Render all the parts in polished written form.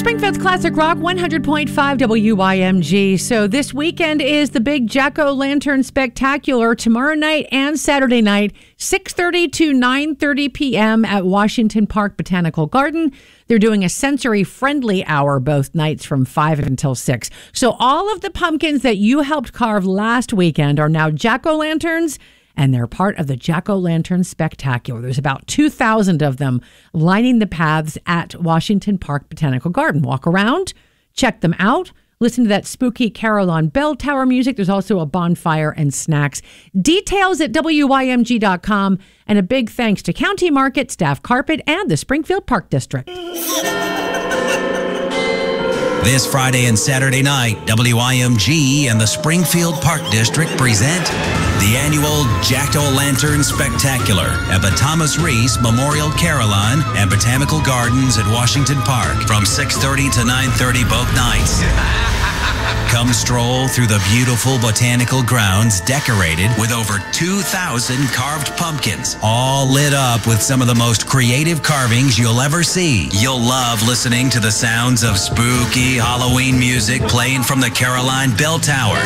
Springfield's Classic Rock 100.5 WYMG. So this weekend is the big Jack-O-Lantern Spectacular tomorrow night and Saturday night, 6:30 to 9:30 p.m. at Washington Park Botanical Garden. They're doing a sensory-friendly hour both nights from 5 until 6. So all of the pumpkins that you helped carve last weekend are now Jack-O-Lanterns, and they're part of the Jack-O-Lantern Spectacular. There's about 2,000 of them lining the paths at Washington Park Botanical Garden. Walk around, check them out, listen to that spooky Carillon bell tower music. There's also a bonfire and snacks. Details at WYMG.com. And a big thanks to County Market, Staff Carpet, and the Springfield Park District. This Friday and Saturday night, WYMG and the Springfield Park District present the annual Jack-O-Lantern Spectacular at the Thomas Reese Memorial Carillon and Botanical Gardens at Washington Park from 6:30 to 9:30 both nights. Come stroll through the beautiful botanical grounds decorated with over 2,000 carved pumpkins, all lit up with some of the most creative carvings you'll ever see. You'll love listening to the sounds of spooky Halloween music playing from the Caroline Bell Tower.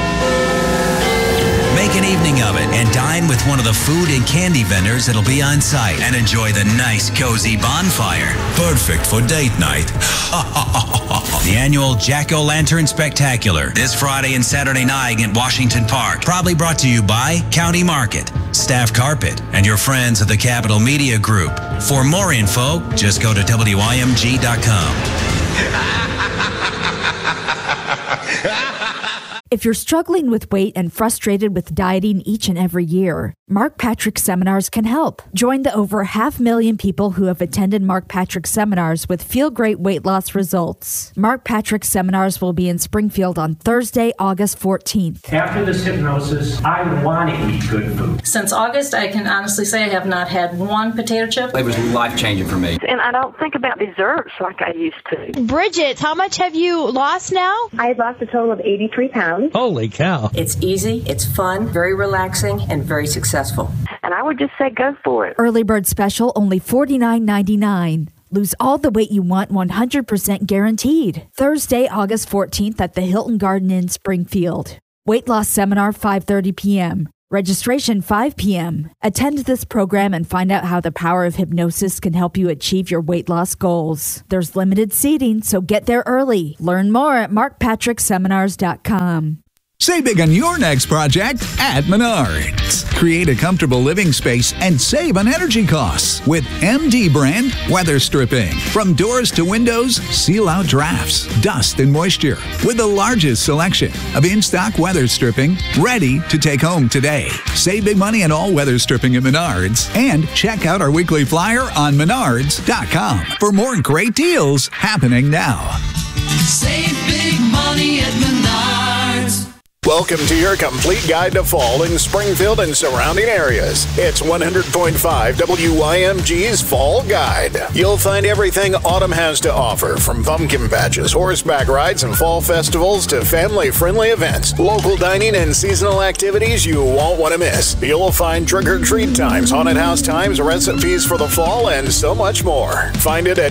Make an evening of it and dine with one of the food and candy vendors that'll be on site and enjoy the nice, cozy bonfire. Perfect for date night. The annual Jack-O-Lantern Spectacular this Friday and Saturday night at Washington Park. Proudly brought to you by County Market, Staff Carpet, and your friends at the Capital Media Group. For more info, just go to WYMG.com. If you're struggling with weight and frustrated with dieting each and every year, Mark Patrick Seminars can help. Join the over 500,000 people who have attended Mark Patrick Seminars with Feel Great weight loss results. Mark Patrick Seminars will be in Springfield on Thursday, August 14th. After this hypnosis, I want to eat good food. Since August, I can honestly say I have not had one potato chip. It was life-changing for me. And I don't think about desserts like I used to. Bridget, how much have you lost now? I lost a total of 83 pounds. Holy cow. It's easy, it's fun, very relaxing, and very successful. And I would just say go for it. Early bird special, only $49.99. Lose all the weight you want, 100% guaranteed. Thursday, August 14th at the Hilton Garden Inn, Springfield. Weight loss seminar, 5:30 p.m. Registration, 5 p.m. Attend this program and find out how the power of hypnosis can help you achieve your weight loss goals. There's limited seating, so get there early. Learn more at markpatrickseminars.com. Save big on your next project at Menards. Create a comfortable living space and save on energy costs with MD brand weather stripping. From doors to windows, seal out drafts, dust, and moisture with the largest selection of in-stock weather stripping ready to take home today. Save big money on all weather stripping at Menards and check out our weekly flyer on menards.com for more great deals happening now. Save big money at Menards. Welcome to your complete guide to fall in Springfield and surrounding areas. It's 100.5 WYMG's Fall Guide. You'll find everything autumn has to offer, from pumpkin patches, horseback rides, and fall festivals to family-friendly events, local dining, and seasonal activities you won't want to miss. You'll find trick-or-treat times, haunted house times, recipes for the fall, and so much more. Find it at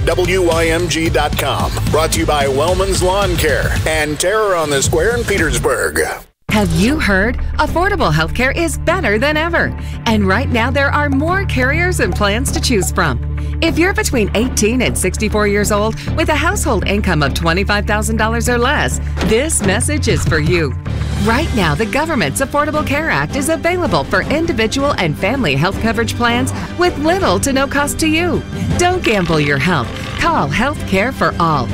WYMG.com. Brought to you by Wellman's Lawn Care and Terror on the Square in Petersburg. Have you heard? Affordable healthcare is better than ever. And right now there are more carriers and plans to choose from. If you're between 18 and 64 years old with a household income of $25,000 or less, this message is for you. Right now, the government's Affordable Care Act is available for individual and family health coverage plans with little to no cost to you. Don't gamble your health. Call Health Care for All.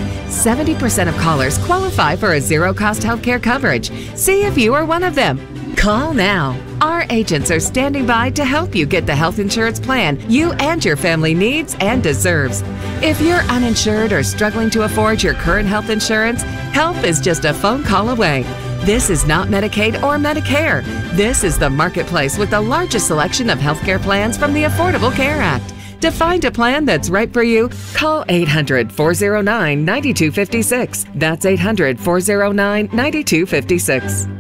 70% of callers qualify for a zero-cost health care coverage. See if you are one of them. Call now. Our agents are standing by to help you get the health insurance plan you and your family needs and deserves. If you're uninsured or struggling to afford your current health insurance, help is just a phone call away. This is not Medicaid or Medicare. This is the marketplace with the largest selection of healthcare plans from the Affordable Care Act. To find a plan that's right for you, call 800-409-9256. That's 800-409-9256.